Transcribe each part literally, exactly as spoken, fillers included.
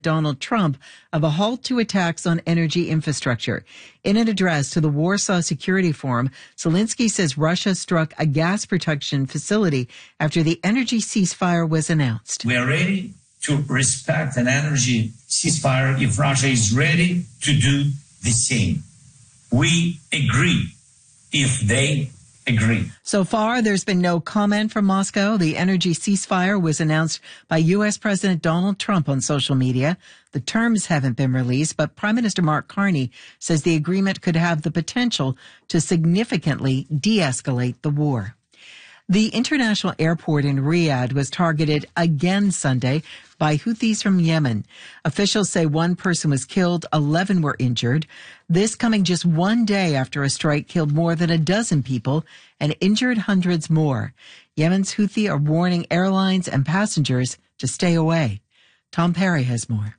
Donald Trump of a halt to attacks on energy infrastructure. In an address to the Warsaw Security Forum, Zelensky says Russia struck a gas production facility after the energy ceasefire was announced. We are ready to respect an energy ceasefire if Russia is ready to do the same. We agree if they agree. So far, there's been no comment from Moscow. The energy ceasefire was announced by U S President Donald Trump on social media. The terms haven't been released, but Prime Minister Mark Carney says the agreement could have the potential to significantly de-escalate the war. The international airport in Riyadh was targeted again Sunday by Houthis from Yemen. Officials say one person was killed, eleven were injured. This coming just one day after a strike killed more than a dozen people and injured hundreds more. Yemen's Houthi are warning airlines and passengers to stay away. Tom Perry has more.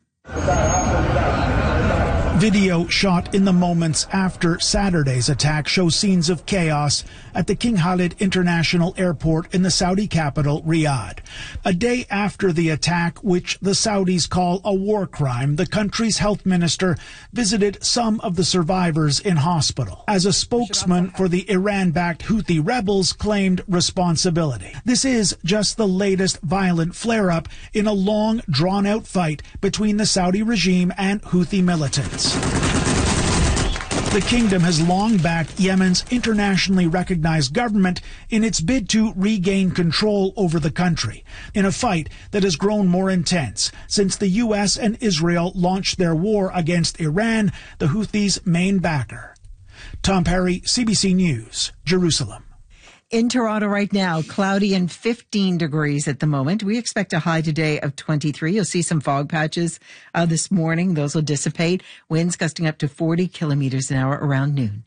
Video shot in the moments after Saturday's attack shows scenes of chaos at the King Khalid International Airport in the Saudi capital, Riyadh. A day after the attack, which the Saudis call a war crime, the country's health minister visited some of the survivors in hospital, as a spokesman for the Iran-backed Houthi rebels claimed responsibility. This is just the latest violent flare-up in a long, drawn-out fight between the Saudi regime and Houthi militants. The kingdom has long backed Yemen's internationally recognized government in its bid to regain control over the country, in a fight that has grown more intense since the U S and Israel launched their war against Iran, the Houthis' main backer. Tom Perry, C B C News, Jerusalem. In Toronto right now, cloudy and fifteen degrees at the moment. We expect a high today of twenty-three. You'll see some fog patches uh, this morning. Those will dissipate. Winds gusting up to forty kilometers an hour around noon.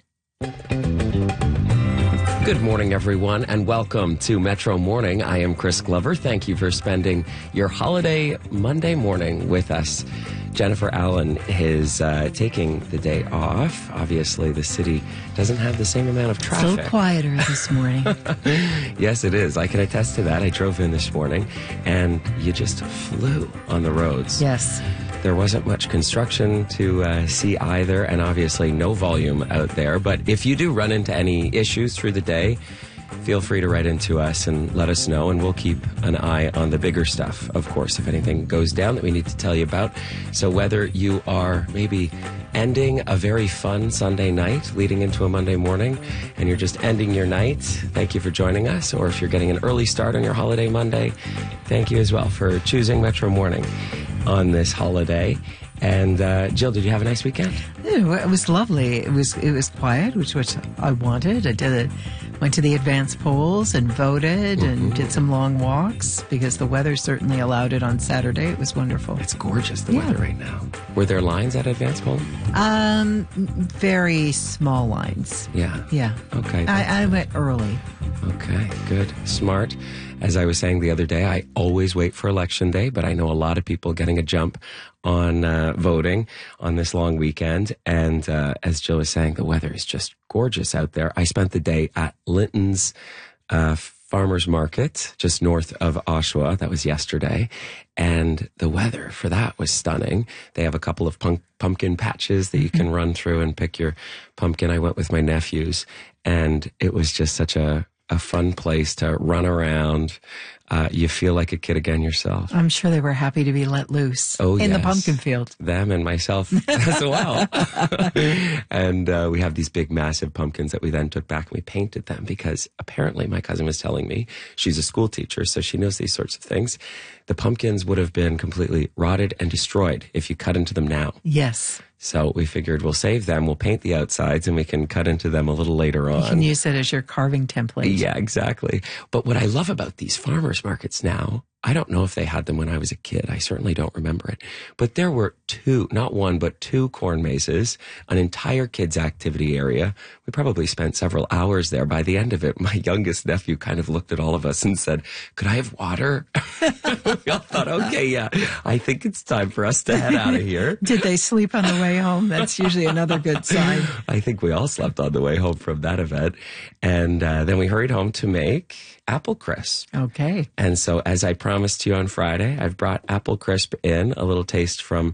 Good morning, everyone, and welcome to Metro Morning. I am Chris Glover. Thank you for spending your holiday Monday morning with us. Jennifer Allen is uh, taking the day off. Obviously, the city doesn't have the same amount of traffic. So quieter this morning. Yes, it is. I can attest to that. I drove in this morning, and you just flew on the roads. Yes. There wasn't much construction to uh, see either, and obviously no volume out there. But if you do run into any issues through the day, feel free to write into us and let us know, and we'll keep an eye on the bigger stuff, of course, if anything goes down that we need to tell you about. So whether you are maybe ending a very fun Sunday night leading into a Monday morning, and you're just ending your night, thank you for joining us. Or if you're getting an early start on your holiday Monday, thank you as well for choosing Metro Morning on this holiday. And uh, Jill, did you have a nice weekend? It was lovely. It was it was quiet, which was what I wanted. I did it. Went to the advance polls and voted mm-hmm. and did some long walks because the weather certainly allowed it on Saturday. It was wonderful. It's gorgeous, the yeah. weather right now. Were there lines at advance poll? Um, very small lines. Yeah. Yeah. Okay. I, I went early. Okay, good. Smart. As I was saying the other day, I always wait for election day, but I know a lot of people getting a jump on uh, voting on this long weekend. And uh, as Jill was saying, the weather is just gorgeous out there. I spent the day at Linton's uh, Farmers Market, just north of Oshawa. That was yesterday. And the weather for that was stunning. They have a couple of punk- pumpkin patches that you can run through and pick your pumpkin. I went with my nephews, and it was just such a a fun place to run around. Uh, you feel like a kid again yourself. I'm sure they were happy to be let loose oh, in yes. the pumpkin field. Them and myself as well. And uh, we have these big, massive pumpkins that we then took back and we painted them because apparently my cousin was telling me, she's a school teacher, so she knows these sorts of things. The pumpkins would have been completely rotted and destroyed if you cut into them now. Yes. So we figured we'll save them, we'll paint the outsides, and we can cut into them a little later on. You can use it as your carving template. Yeah, exactly. But what I love about these farmers markets now, I don't know if they had them when I was a kid. I certainly don't remember it. But there were two, not one, but two corn mazes, an entire kids' activity area. We probably spent several hours there. By the end of it, my youngest nephew kind of looked at all of us and said, could I have water? We all thought, okay, yeah, I think it's time for us to head out of here. Did they sleep on the way home? That's usually another good sign. I think we all slept on the way home from that event. And uh, then we hurried home to make apple crisp. Okay. And so, as I promised you on Friday, I've brought apple crisp in, a little taste from